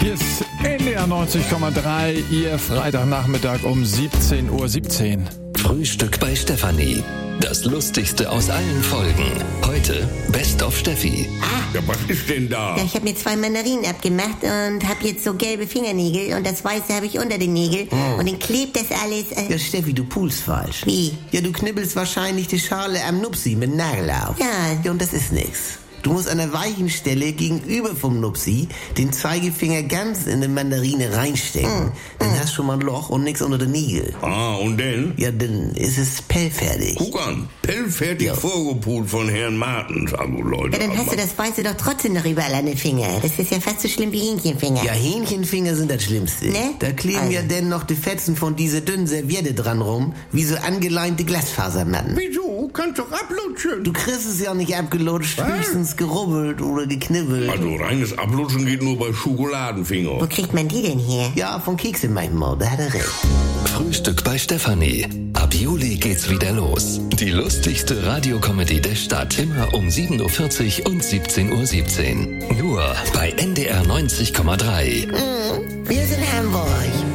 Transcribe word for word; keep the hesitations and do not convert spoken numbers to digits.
Hier ist N D R neunzig Komma drei, Ihr Freitagnachmittag um siebzehn Uhr siebzehn. Frühstück bei Stefanie. Das Lustigste aus allen Folgen. Heute Best of Steffi. Ja, was ist denn da? Ja, ich habe mir zwei Mandarinen abgemacht und habe jetzt so gelbe Fingernägel und das Weiße habe ich unter den Nägeln Oh. und dann klebt das alles. Äh, Ja, Steffi, du pulst falsch. Wie? Ja, du knibbelst wahrscheinlich die Schale am Nupsi mit Nagel auf. Ja. Ja, und das ist nix. Du musst an der weichen Stelle gegenüber vom Nupsi den Zeigefinger ganz in die Mandarine reinstecken. Mm. Dann Mm. hast du schon mal ein Loch und nix unter den Nägeln. Ah, und denn? Ja, dann ist es pellfertig. Guck an, pellfertig Ja. vorgepult von Herrn Martens. Also Leute, Ja, dann hast du das Weiße doch trotzdem noch überall an den Finger. Das ist ja fast so schlimm wie Hähnchenfinger. Ja, Hähnchenfinger sind das Schlimmste. Ne? Da kleben Also. ja denn noch die Fetzen von dieser dünnen Serviette dran rum, wie so angeleimte Glasfasermatten. Wieso? Kannst doch ablutschen. Du kriegst es ja nicht abgelutscht, Was? höchstens gerubbelt oder geknibbelt. Also reines Ablutschen geht nur bei Schokoladenfinger. Wo kriegt man die denn her? Ja, von Kekse manchmal, da hat er recht. Frühstück bei Stefanie. Ab Juli geht's wieder los. Die lustigste Radiokomödie der Stadt. Immer um sieben Uhr vierzig und siebzehn Uhr siebzehn. Nur bei N D R neunzig Komma drei. Mhm. Wir sind Hamburg.